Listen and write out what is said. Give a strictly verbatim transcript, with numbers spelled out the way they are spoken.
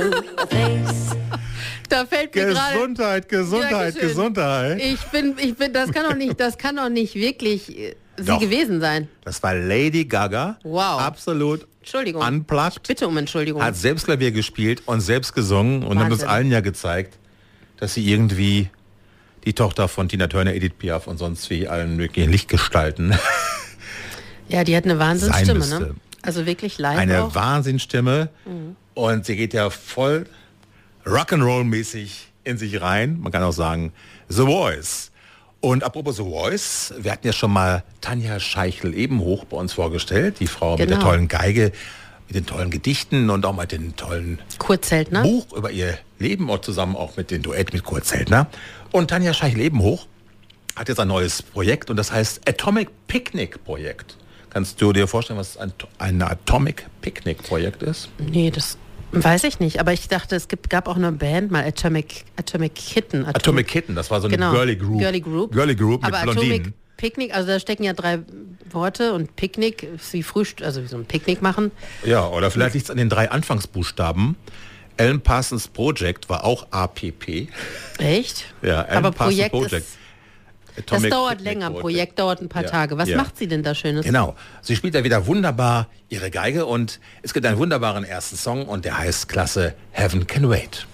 Da fällt mir gerade... Gesundheit, Gesundheit, Dankeschön. Gesundheit. Ich bin, ich bin, das kann doch nicht, das kann doch nicht wirklich äh, sie Doch. gewesen sein. Das war Lady Gaga. Wow. Absolut Entschuldigung. unplugged. Bitte um Entschuldigung. Hat selbst Klavier gespielt und selbst gesungen und hat uns Wahnsinn. allen ja gezeigt, dass sie irgendwie die Tochter von Tina Turner, Edith Piaf und sonst wie allen möglichen Lichtgestalten Ja, die hat eine sein Wahnsinnsstimme, müsste. ne? Also wirklich live Eine auch. Wahnsinnsstimme und sie geht ja voll Rock'n'Roll-mäßig in sich rein. Man kann auch sagen, The Voice. Und apropos The Voice, wir hatten ja schon mal Tanja Scheichel-Ebenhoch bei uns vorgestellt, die Frau mit der Genau. tollen Geige, mit den tollen Gedichten und auch mit den tollen Kurt Zeltner. Buch über ihr Leben und zusammen auch mit dem Duett mit Kurt Zeltner. Und Tanja Scheichel-Ebenhoch hat jetzt ein neues Projekt und das heißt Atomic Picnic Projekt. Kannst du dir vorstellen, was ein, ein Atomic Picnic Projekt ist? Nee, das weiß ich nicht. Aber ich dachte, es gibt, gab auch eine Band mal, Atomic, Atomic Kitten. Atomic Kitten, das war so eine Genau. Girly Group. Girly Group. Girly Group mit Aber Blondinen. Atomic Picknick, also da stecken ja drei Worte und Picknick ist wie Frühstück, also wie so ein Picknick machen. Ja, oder vielleicht liegt es an den drei Anfangsbuchstaben. Alan Parsons Project war auch A P P. Echt? Ja, Alan Aber Parsons Projekt Project. ist, das Atomic dauert Picnic länger. Project. Projekt dauert ein paar Ja, Tage. Was ja. macht sie denn da Schönes? Genau. Sie spielt ja wieder wunderbar ihre Geige und es gibt einen wunderbaren ersten Song und der heißt klasse Heaven Can Wait.